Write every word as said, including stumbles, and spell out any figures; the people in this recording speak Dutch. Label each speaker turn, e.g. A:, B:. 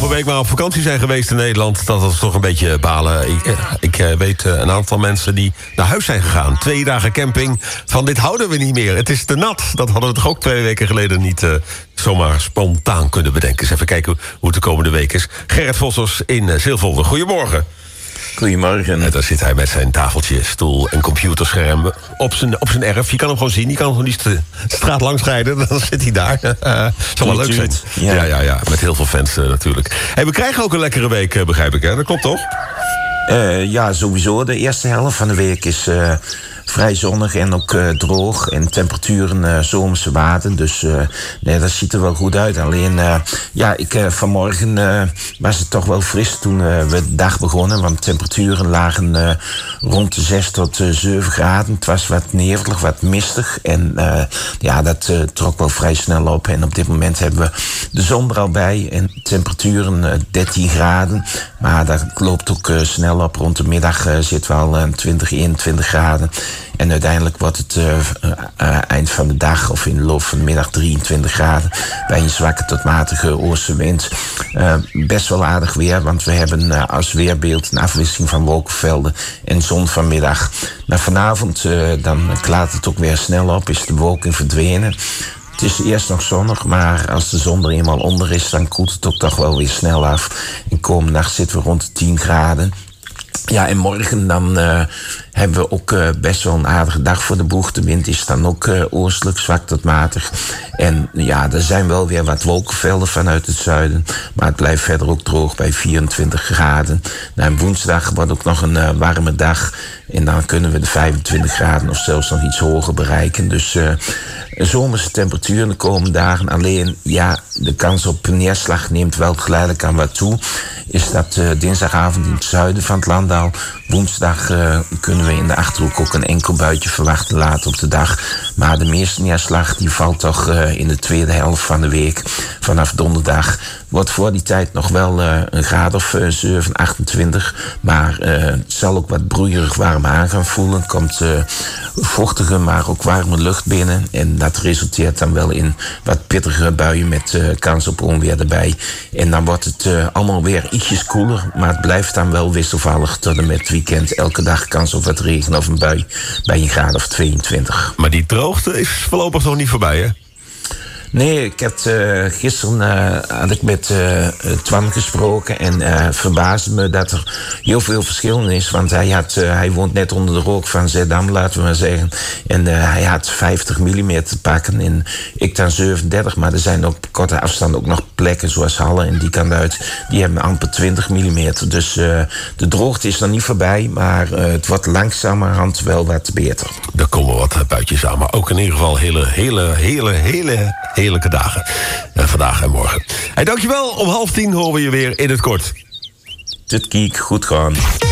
A: week maar op vakantie zijn geweest in Nederland. Dat was toch een beetje balen. Ik, ik weet een aantal mensen die naar huis zijn gegaan. Twee dagen camping. Van dit houden we niet meer. Het is te nat. Dat hadden we toch ook twee weken geleden niet uh, zomaar spontaan kunnen bedenken. Dus even kijken hoe het de komende week is. Gerrit Vossers in uh, Zilvolder. Goedemorgen.
B: Goedemorgen.
A: En daar zit hij met zijn tafeltje, stoel en computerscherm op zijn, op zijn erf. Je kan hem gewoon zien. Je kan gewoon die st- straat langs rijden. Dan zit hij daar. Uh, zal wel leuk zijn. Ja, ja, ja, ja. Met heel veel fans uh, natuurlijk. Hey, we krijgen ook een lekkere week, uh, begrijp ik. Hè? Dat klopt toch?
B: Uh, ja, sowieso. De eerste helft van de week is uh, vrij zonnig en ook uh, droog. En temperaturen uh, zomerse waarden. Dus uh, nee, dat ziet er wel goed uit. Alleen, uh, ja, ik, uh, vanmorgen uh, was het toch wel fris toen uh, we de dag begonnen. Want temperaturen lagen uh, rond de zes tot zeven graden. Het was wat nevelig, wat mistig. En uh, ja, dat uh, trok wel vrij snel op. En op dit moment hebben we de zon er al bij. En temperaturen uh, dertien graden. Maar dat loopt ook uh, snel op. Rond de middag uh, zitten we al uh, twintig, eenentwintig graden. En uiteindelijk wordt het uh, uh, eind van de dag of in de loop van de middag drieëntwintig graden. Bij een zwakke tot matige oostenwind. Uh, best wel aardig weer, want we hebben uh, als weerbeeld een afwisseling van wolkenvelden en zon vanmiddag. Nou, vanavond uh, dan klaart het ook weer snel op, is de bewolking verdwenen. Het is eerst nog zonnig, maar als de zon er eenmaal onder is, dan koelt het ook toch wel weer snel af. En komende nacht zitten we rond de tien graden. Ja, en morgen dan uh, hebben we ook uh, best wel een aardige dag voor de boeg. De wind is dan ook uh, oostelijk, zwak tot matig. En ja, er zijn wel weer wat wolkenvelden vanuit het zuiden. Maar het blijft verder ook droog bij vierentwintig graden. Nou, en woensdag wordt ook nog een uh, warme dag. En dan kunnen we de vijfentwintig graden of zelfs nog iets hoger bereiken. Dus uh, een zomerse temperatuur de komende dagen. Alleen, ja, de kans op neerslag neemt wel geleidelijk aan wat toe. Is dat uh, dinsdagavond in het zuiden van het land al. Woensdag uh, kunnen we in de Achterhoek ook een enkel buitje verwachten later op de dag. Maar de meeste neerslag die valt toch uh, in de tweede helft van de week. Vanaf donderdag wordt voor die tijd nog wel uh, een graad of uh, zeven, achtentwintig. Maar uh, het zal ook wat broeierig warm aan gaan voelen. Er komt uh, vochtige, maar ook warme lucht binnen. En dat resulteert dan wel in wat pittige buien met uh, kans op onweer erbij. En dan wordt het uh, allemaal weer ietsjes koeler. Maar het blijft dan wel wisselvallig tot en met het weekend. Elke dag kans op wat regen of een bui bij een graad of tweeëntwintig.
A: Maar die droogte is voorlopig nog niet voorbij, hè?
B: Nee, ik heb uh, gisteren uh, had ik met uh, Twan gesproken en uh, het verbaasde me dat er heel veel verschillen is. Want hij, had, uh, hij woont net onder de rook van Zeddam, laten we maar zeggen. En uh, hij had vijftig millimeter te pakken en ik dan zevenendertig. Maar er zijn op korte afstand ook nog plekken zoals Halle en die kant uit. Die hebben amper twintig millimeter. Dus uh, de droogte is nog niet voorbij, maar uh, het wordt langzamerhand wel wat beter.
A: Er komen wat buitjes aan, maar ook in ieder geval hele, hele, hele, hele... heerlijke dagen. Uh, vandaag en morgen. Hey, dankjewel. Om half tien horen we je weer in het kort.
B: Tot kiek, goed gaan.